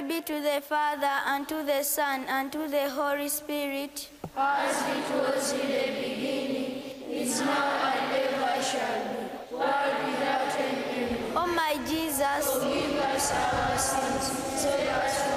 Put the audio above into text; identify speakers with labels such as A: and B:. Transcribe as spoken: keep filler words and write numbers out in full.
A: be to the Father, and to the Son, and to the Holy Spirit.
B: As it was in the beginning, is now, and ever shall be, world without end.
A: O my Jesus,
B: forgive us our sins, save us